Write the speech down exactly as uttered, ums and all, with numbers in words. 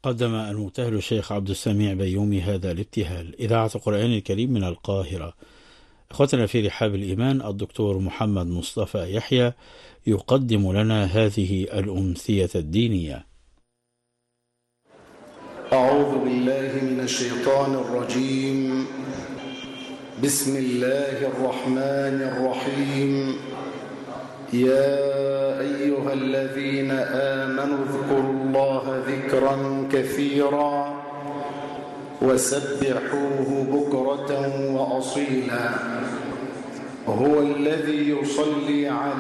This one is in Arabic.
قدم المبتهل الشيخ عبد السميع بيومي هذا الابتهال. إذاعة القرآن الكريم من القاهرة. إخوتنا في رحاب الإيمان، الدكتور محمد مصطفى يحيى يقدم لنا هذه الأمثية الدينية. أعوذ بالله من الشيطان الرجيم. بسم الله الرحمن الرحيم. يا أيها الذين آمنوا اذكروا الله ذكرا كثيرا وسبحوه بكرة وأصيلا. هو الذي يصلي على